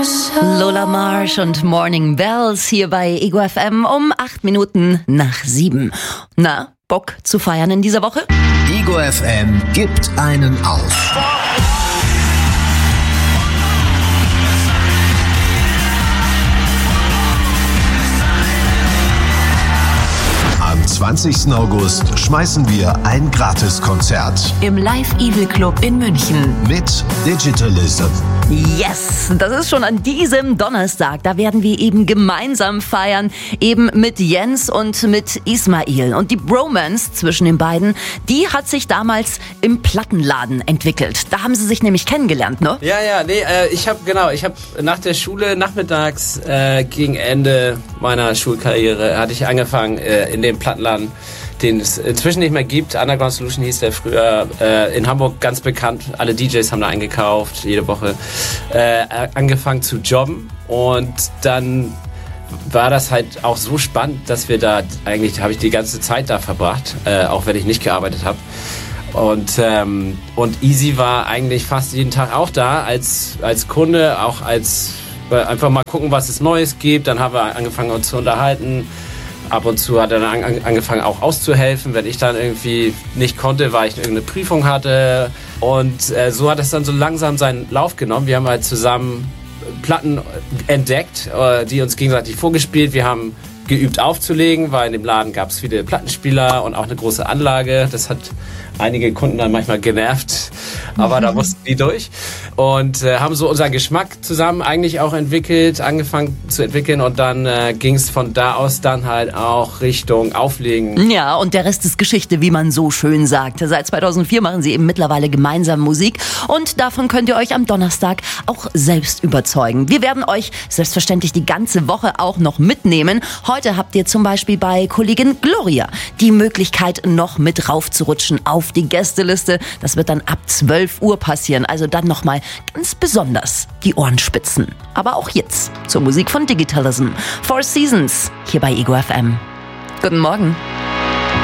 Lola Marsh und Morning Bells hier bei Ego FM um 8 Minuten nach 7. Na, Bock zu feiern in dieser Woche? Ego FM gibt einen auf. Am 20. August schmeißen wir ein Gratiskonzert im Live Evil Club in München mit Digitalism. Yes, das ist schon an diesem Donnerstag. Da werden wir eben gemeinsam feiern, eben mit Jens und mit Ismail. Und die Bromance zwischen den beiden, die hat sich damals im Plattenladen entwickelt. Da haben sie sich nämlich kennengelernt, ne? Ich habe nach der Schule nachmittags gegen Ende meiner Schulkarriere hatte ich angefangen in dem Plattenladen, den es inzwischen nicht mehr gibt. Underground Solution hieß der früher, in Hamburg ganz bekannt. Alle DJs haben da eingekauft, jede Woche. Angefangen zu jobben und dann war das halt auch so spannend, dass wir da, eigentlich habe ich die ganze Zeit da verbracht, auch wenn ich nicht gearbeitet habe. Und Easy war eigentlich fast jeden Tag auch da, als Kunde, auch als einfach mal gucken, was es Neues gibt. Dann haben wir angefangen, uns zu unterhalten. Ab und zu hat er dann angefangen auch auszuhelfen, wenn ich dann irgendwie nicht konnte, weil ich irgendeine Prüfung hatte. Und so hat es dann so langsam seinen Lauf genommen. Wir haben halt zusammen Platten entdeckt, die uns gegenseitig vorgespielt. Wir haben geübt aufzulegen, weil in dem Laden gab es viele Plattenspieler und auch eine große Anlage. Das hat einige Kunden dann manchmal genervt, aber da mussten die durch. Und haben so unseren Geschmack zusammen eigentlich auch angefangen zu entwickeln und dann ging es von da aus dann halt auch Richtung Auflegen. Ja, und der Rest ist Geschichte, wie man so schön sagt. Seit 2004 machen sie eben mittlerweile gemeinsam Musik und davon könnt ihr euch am Donnerstag auch selbst überzeugen. Wir werden euch selbstverständlich die ganze Woche auch noch mitnehmen. Heute habt ihr zum Beispiel bei Kollegin Gloria die Möglichkeit, noch mit raufzurutschen auf die Gästeliste. Das wird dann ab 12 Uhr passieren, also dann nochmal ganz besonders die Ohren spitzen. Aber auch jetzt zur Musik von Digitalism. Four Seasons hier bei Ego FM. Guten Morgen.